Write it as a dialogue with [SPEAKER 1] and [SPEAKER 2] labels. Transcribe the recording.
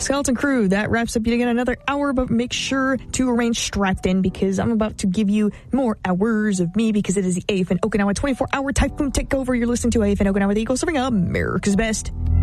[SPEAKER 1] Skeleton Crew, that wraps up yet again another hour, but make sure to remain strapped in because I'm about to give you more hours of me because it is the AFN Okinawa 24-hour Typhoon Takeover. You're listening to AFN Okinawa, the Eagle, serving America's best.